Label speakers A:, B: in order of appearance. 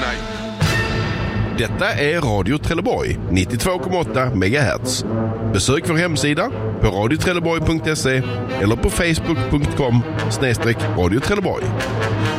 A: nej.
B: Detta är Radio Trelleborg 92,8 MHz. Besök vår hemsida på radiotrelleborg.se eller på facebook.com/Radio Trelleborg.